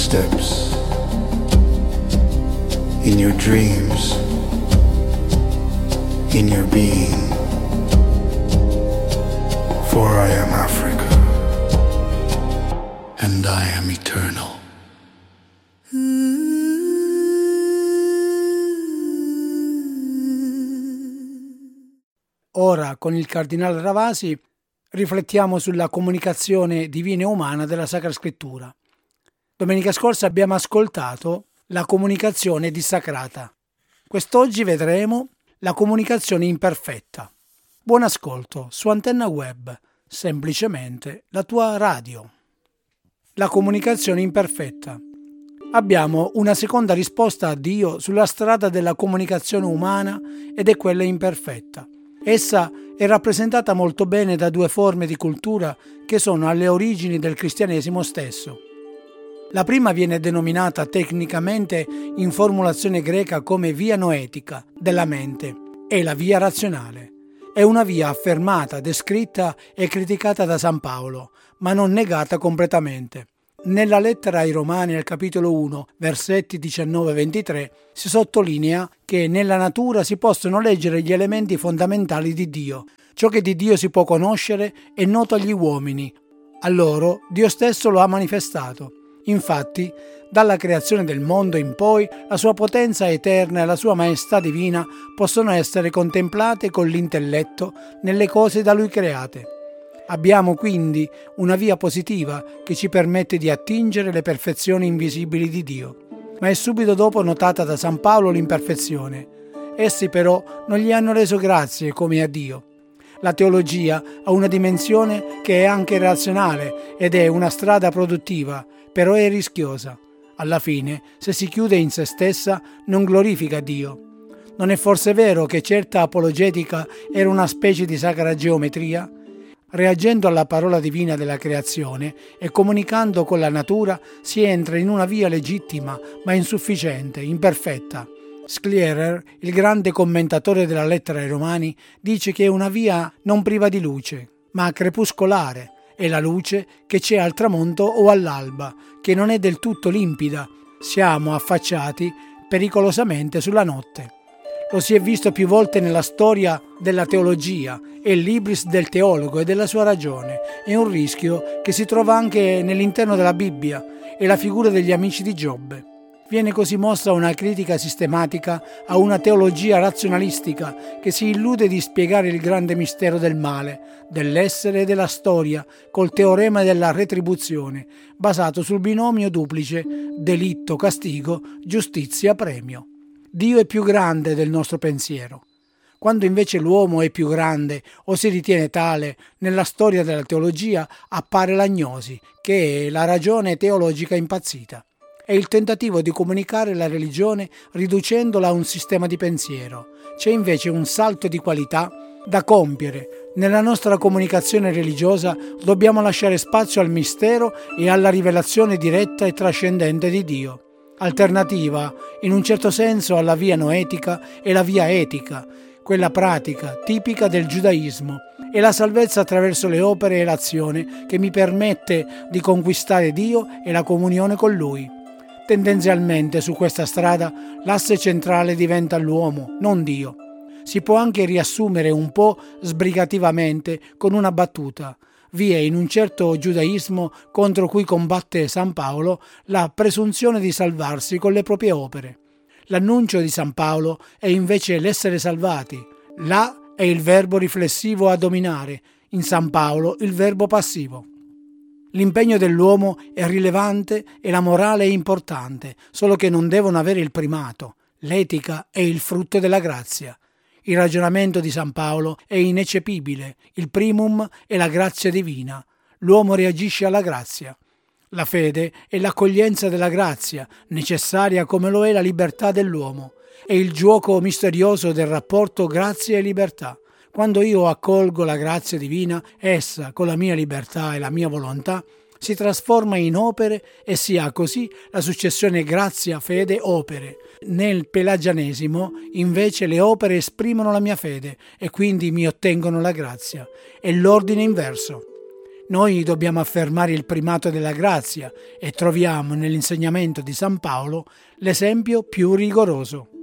footsteps, in your dreams, in your being. For I am Africa, and I am eternal. Ora, con il cardinale Ravasi, riflettiamo sulla comunicazione divina e umana della Sacra Scrittura. Domenica scorsa abbiamo ascoltato la comunicazione dissacrata. Quest'oggi vedremo la comunicazione imperfetta. Buon ascolto su Antenna Web, semplicemente la tua radio. La comunicazione imperfetta. Abbiamo una seconda risposta a Dio sulla strada della comunicazione umana ed è quella imperfetta. Essa è rappresentata molto bene da due forme di cultura che sono alle origini del cristianesimo stesso. La prima viene denominata tecnicamente in formulazione greca come via noetica della mente e la via razionale. È una via affermata, descritta e criticata da San Paolo, ma non negata completamente. Nella lettera ai Romani, al capitolo 1, versetti 19-23, si sottolinea che nella natura si possono leggere gli elementi fondamentali di Dio. Ciò che di Dio si può conoscere è noto agli uomini. A loro Dio stesso lo ha manifestato. Infatti, dalla creazione del mondo in poi, la sua potenza eterna e la sua maestà divina possono essere contemplate con l'intelletto nelle cose da Lui create. Abbiamo quindi una via positiva che ci permette di attingere le perfezioni invisibili di Dio. Ma è subito dopo notata da San Paolo l'imperfezione. Essi però non gli hanno reso grazie come a Dio. La teologia ha una dimensione che è anche razionale ed è una strada produttiva, però è rischiosa. Alla fine, se si chiude in se stessa, non glorifica Dio. Non è forse vero che certa apologetica era una specie di sacra geometria? Reagendo alla parola divina della creazione e comunicando con la natura si entra in una via legittima ma insufficiente, imperfetta. Sclierer, il grande commentatore della lettera ai Romani, dice che è una via non priva di luce, ma crepuscolare, è la luce che c'è al tramonto o all'alba, che non è del tutto limpida. Siamo affacciati pericolosamente sulla notte. Lo si è visto più volte nella storia della teologia, è l'ibris del teologo e della sua ragione. È un rischio che si trova anche nell'interno della Bibbia, è la figura degli amici di Giobbe. Viene così mossa una critica sistematica a una teologia razionalistica che si illude di spiegare il grande mistero del male, dell'essere e della storia col teorema della retribuzione, basato sul binomio duplice delitto-castigo, giustizia-premio. Dio è più grande del nostro pensiero. Quando invece l'uomo è più grande o si ritiene tale, nella storia della teologia appare l'agnosi, che è la ragione teologica impazzita. È il tentativo di comunicare la religione riducendola a un sistema di pensiero. C'è invece un salto di qualità da compiere. Nella nostra comunicazione religiosa dobbiamo lasciare spazio al mistero e alla rivelazione diretta e trascendente di Dio. Alternativa, in un certo senso, alla via noetica è la via etica, quella pratica, tipica del giudaismo, è la salvezza attraverso le opere e l'azione che mi permette di conquistare Dio e la comunione con Lui. Tendenzialmente su questa strada l'asse centrale diventa l'uomo, non Dio. Si può anche riassumere un po' sbrigativamente con una battuta. Vi è in un certo giudaismo contro cui combatte San Paolo la presunzione di salvarsi con le proprie opere. L'annuncio di San Paolo è invece l'essere salvati. Là è il verbo riflessivo a dominare, in San Paolo il verbo passivo. L'impegno dell'uomo è rilevante e la morale è importante, solo che non devono avere il primato. L'etica è il frutto della grazia. Il ragionamento di San Paolo è ineccepibile, il primum è la grazia divina. L'uomo reagisce alla grazia. La fede è l'accoglienza della grazia, necessaria come lo è la libertà dell'uomo. È il gioco misterioso del rapporto grazia e libertà. Quando io accolgo la grazia divina, essa, con la mia libertà e la mia volontà, si trasforma in opere e si ha così la successione grazia, fede, opere. Nel pelagianesimo, invece, le opere esprimono la mia fede e quindi mi ottengono la grazia. È l'ordine inverso. Noi dobbiamo affermare il primato della grazia e troviamo nell'insegnamento di San Paolo l'esempio più rigoroso.